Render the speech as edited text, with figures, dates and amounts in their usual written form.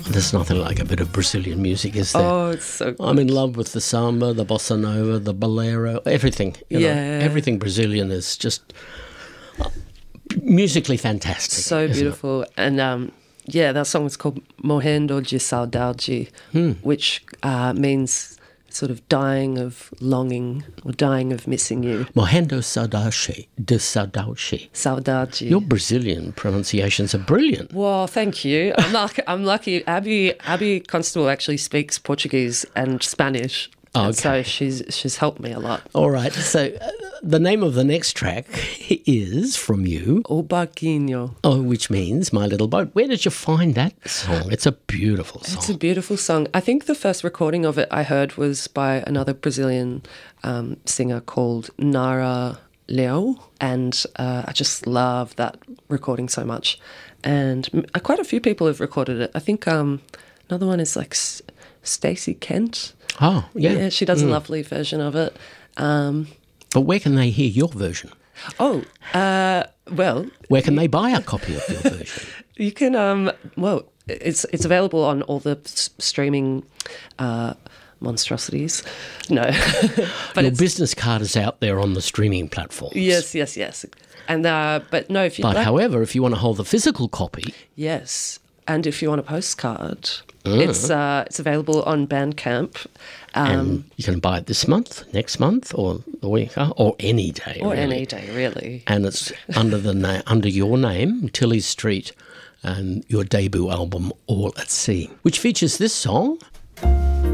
There's nothing like a bit of Brazilian music, is there? Oh, it's so good. I'm in love with the samba, the bossa nova, the bolero, everything. You know, everything Brazilian is just musically fantastic. So beautiful. And that song was called Morrendo de Saudade, which means sort of dying of longing or dying of missing you. Morrendo de Saudade. Saudade. Your Brazilian pronunciations are brilliant. Well, thank you. I'm lucky. Abby Constable actually speaks Portuguese and Spanish. Okay. So she's helped me a lot. All right. So the name of the next track is from you. O Barquinho. Oh, which means My Little Boat. Where did you find that song? It's a beautiful song. It's a beautiful song. I think the first recording of it I heard was by another Brazilian singer called Nara Leão, and I just love that recording so much. And quite a few people have recorded it. I think another one is like Stacey Kent. Oh, yeah. Yeah, she does a lovely version of it. But where can they hear your version? Oh, well... Where can they buy a copy of your version? You can, it's available on all the streaming monstrosities. No. But your business card is out there on the streaming platforms. Yes. And, but no, if you... But however, if you want to hold the physical copy... Yes. And if you want a postcard, it's available on Bandcamp. And you can buy it this month, next month, or the week, or any day. Or really. any day, really. And it's under your name, Tilly Street, and your debut album, All at Sea, which features this song.